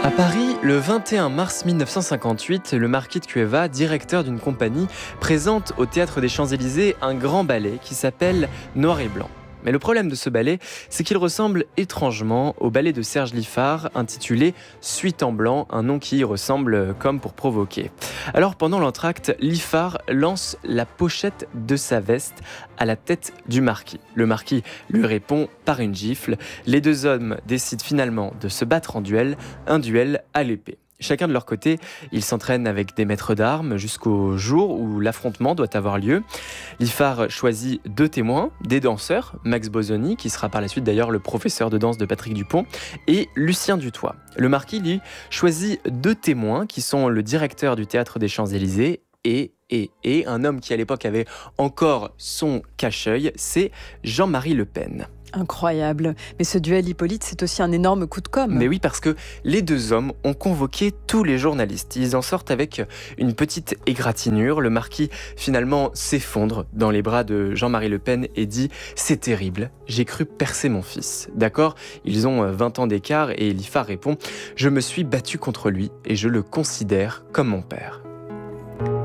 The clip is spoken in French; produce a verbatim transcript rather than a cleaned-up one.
À Paris, le vingt et un mars mille neuf cent cinquante-huit, le marquis de Cueva, directeur d'une compagnie, présente au Théâtre des Champs-Élysées un grand ballet qui s'appelle Noir et Blanc. Mais le problème de ce ballet, c'est qu'il ressemble étrangement au ballet de Serge Liffard intitulé Suite en blanc, un nom qui y ressemble comme pour provoquer. Alors pendant l'entracte, Liffard lance la pochette de sa veste à la tête du marquis. Le marquis lui répond par une gifle. Les deux hommes décident finalement de se battre en duel, un duel à l'épée. Chacun de leur côté, ils s'entraînent avec des maîtres d'armes jusqu'au jour où l'affrontement doit avoir lieu. Liffard choisit deux témoins, des danseurs, Max Bosoni, qui sera par la suite d'ailleurs le professeur de danse de Patrick Dupont, et Lucien Dutoit. Le marquis, lui, choisit deux témoins qui sont le directeur du Théâtre des Champs-Élysées et, et, et un homme qui à l'époque avait encore son cache-œil, c'est Jean-Marie Le Pen. Incroyable. Mais ce duel Hippolyte, c'est aussi un énorme coup de com'. Mais oui, parce que les deux hommes ont convoqué tous les journalistes. Ils en sortent avec une petite égratignure. Le marquis, finalement, s'effondre dans les bras de Jean-Marie Le Pen et dit « C'est terrible, j'ai cru percer mon fils ». D'accord ? Ils ont vingt ans d'écart et Liffard répond « Je me suis battu contre lui et je le considère comme mon père ».